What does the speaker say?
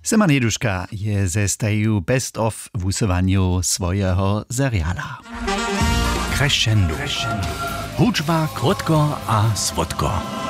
Simon Heduška je ze staju best of w usywaniu swojego seriala. Crescendo. Hudźba krótko a słodko.